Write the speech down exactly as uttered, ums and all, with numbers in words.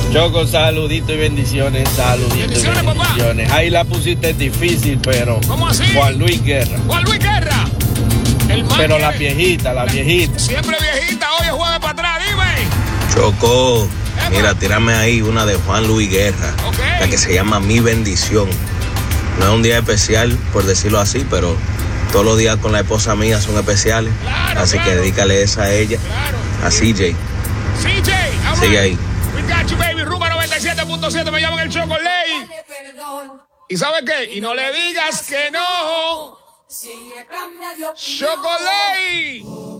Choco, saludito y bendiciones, saludito Bendiciones, y bendiciones. papá. Ahí la pusiste difícil, pero ¿Cómo así? Juan Luis Guerra. Juan Luis Guerra. El man Pero que- la viejita, la viejita. Siempre viejita, hoy es jueves para atrás, dime. Choco, mira, tírame ahí una de Juan Luis Guerra, Ok. la que se llama Mi Bendición. No es un día especial, por decirlo así, pero todos los días con la esposa mía son especiales. Claro, así claro. que dedícale esa a ella, Claro. a C J. C J, all Sigue right. ahí. We got you, baby. Rumba noventa y siete punto siete, me llaman el Chocolate. ¿Y sabes qué? Y no le digas que no. Chocolate.